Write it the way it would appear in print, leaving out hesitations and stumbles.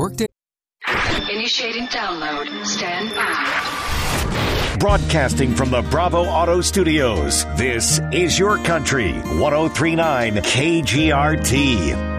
Workday. Initiating download. Stand by. Broadcasting from the Bravo Auto Studios, this is Your Country, 103.9 KGRT.